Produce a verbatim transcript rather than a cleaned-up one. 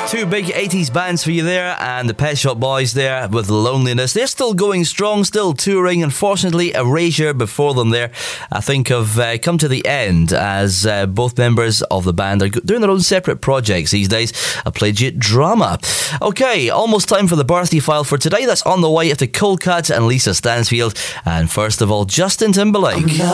Two big eighties bands for you there, and the Pet Shop Boys there with Loneliness. They're still going strong, still touring. Unfortunately, Erasure before them there, I think, have uh, come to the end as uh, both members of the band are doing their own separate projects these days. I played you Drama. Okay, almost time for the birthday file for today. That's on the way after Cold Cut and Lisa Stansfield. And first of all, Justin Timberlake.